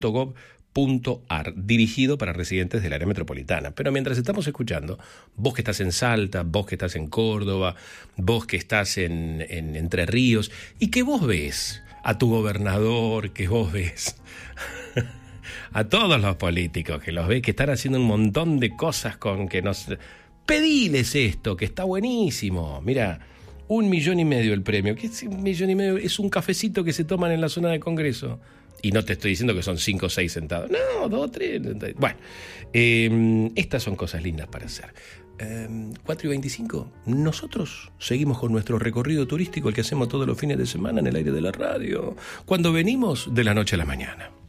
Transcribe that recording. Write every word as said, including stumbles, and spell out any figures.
gov punto ar, dirigido para residentes del área metropolitana. Pero mientras estamos escuchando, vos que estás en Salta, vos que estás en Córdoba, vos que estás en, en Entre Ríos, y que vos ves a tu gobernador, que vos ves a todos los políticos, que los ves que están haciendo un montón de cosas con que nos... Pediles esto, que está buenísimo. Mira, un millón y medio el premio. ¿Qué es un millón y medio? Es un cafecito que se toman en la zona de Congreso. Y no te estoy diciendo que son cinco o seis sentados. No, dos, tres. Bueno, eh, estas son cosas lindas para hacer. Eh, cuatro y veinticinco. Nosotros seguimos con nuestro recorrido turístico, el que hacemos todos los fines de semana en el aire de la radio, cuando venimos de la noche a la mañana.